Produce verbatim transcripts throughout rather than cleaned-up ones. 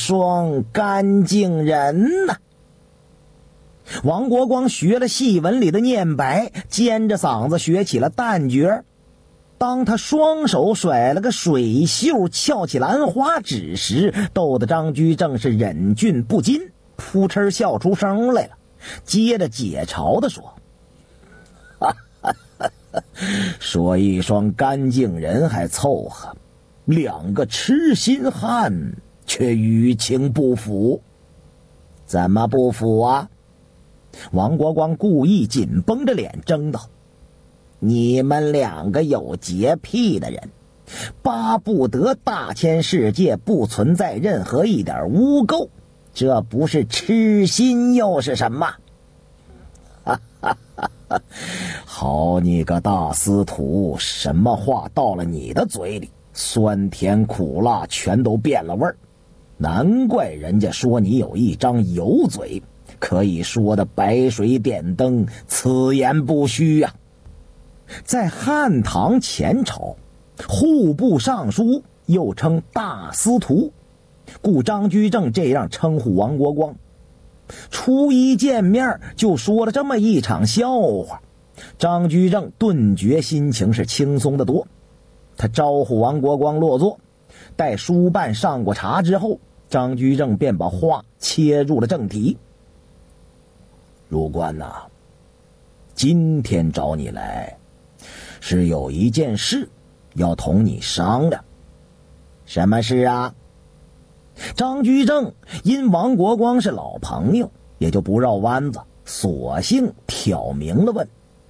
双干净人呐。王国光学了戏文里的念白，尖着嗓子学起了旦角。当他双手甩了个水袖，翘起兰花指时，逗得张居正是忍俊不禁，扑哧笑出声来了。接着解嘲地说：哈哈哈哈，说一双干净人还凑合，两个痴心汉却于情不符。怎么不符啊？王国光故意紧绷着脸争道：你们两个有洁癖的人，巴不得大千世界不存在任何一点污垢，这不是痴心又是什么？哈哈哈哈！好你个大司徒，什么话到了你的嘴里，酸甜苦辣全都变了味儿。难怪人家说你有一张油嘴，可以说的白水点灯，此言不虚啊。在汉唐前朝，户部尚书又称大司徒，故张居正这样称呼王国光。初一见面就说了这么一场笑话，张居正顿觉心情是轻松得多。他招呼王国光落座，待书办上过茶之后，张居正便把话切入了正题。入关呐、啊，今天找你来是有一件事要同你商量。什么事啊？张居正因王国光是老朋友，也就不绕弯子，索性挑明了问。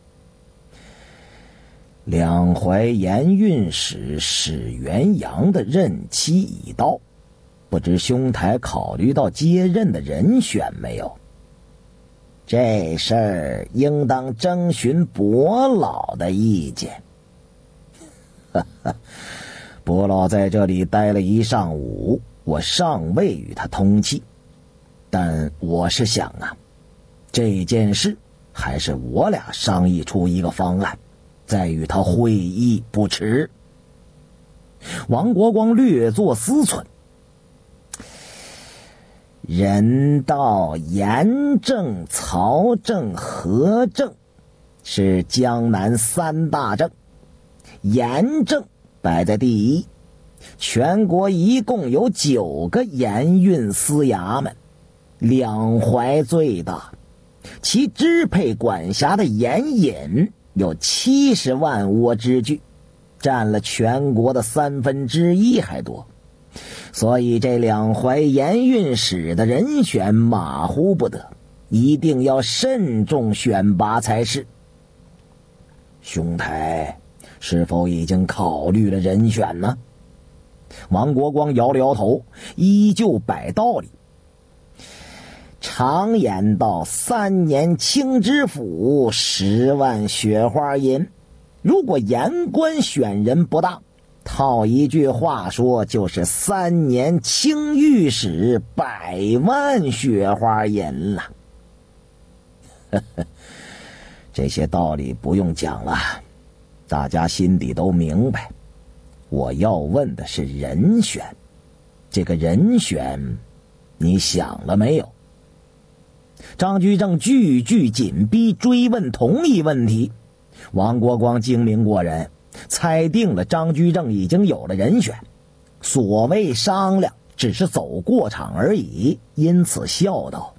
两淮盐运使史元阳的任期已到，不知兄台考虑到接任的人选没有？这事儿应当征询伯老的意见。伯老在这里待了一上午，我尚未与他通气，但我是想啊，这件事还是我俩商议出一个方案，再与他会议不迟。王国光略作思忖，人道严政、曹政、和政是江南三大政，盐政摆在第一。全国一共有九个盐运司衙门，两淮最大，其支配管辖的盐引有七十万窝之巨，占了全国的三分之一还多。所以这两淮盐运使的人选马虎不得，一定要慎重选拔才是。兄台是否已经考虑了人选呢？王国光摇了摇头，依旧摆道理。常言道，三年清知府，十万雪花银。如果盐官选人不当，套一句话说，就是三年清御史，百万雪花银了。这些道理不用讲了，大家心底都明白。我要问的是人选，这个人选你想了没有？张居正句句紧逼追问同一问题。王国光精明过人，猜定了张居正已经有了人选，所谓商量只是走过场而已，因此笑道：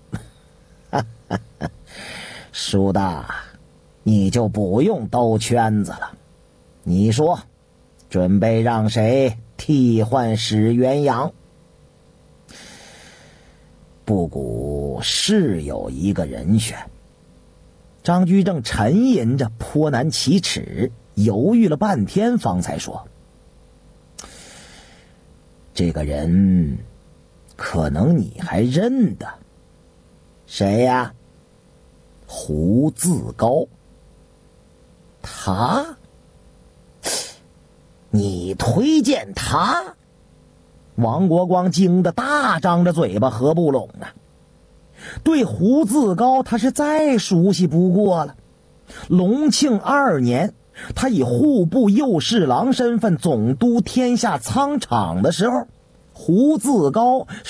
叔大，你就不用兜圈子了，你说准备让谁替换史元阳？不古是有一个人选。张居正沉吟着，颇难启齿，犹豫了半天方才说：这个人可能你还认得。谁呀？胡自高。他？你推荐他？王国光惊得大张着嘴巴合不拢啊！对胡自高他是再熟悉不过了。隆庆二年，他以户部右侍郎身份总督天下仓场的时候，胡自高